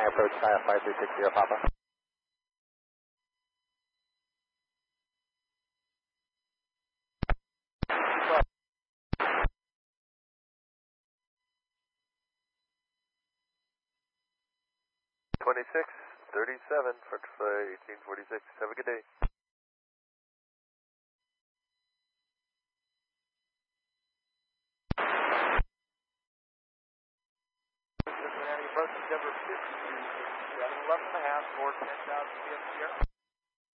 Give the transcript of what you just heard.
approach 5360 Papa. 2637 for 1846. Have a good day. Cincinnati approach number 52, 11.5 for 10,000 PST.